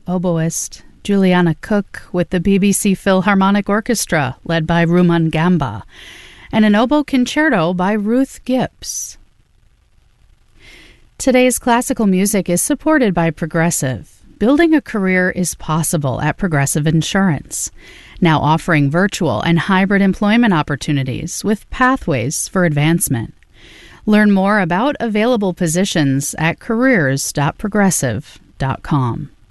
oboist Juliana Cook with the BBC Philharmonic Orchestra, led by Ruman Gamba, and an oboe concerto by Ruth Gibbs. Today's classical music is supported by Progressive. Building a career is possible at Progressive Insurance, now offering virtual and hybrid employment opportunities with pathways for advancement. Learn more about available positions at careers.progressive.com.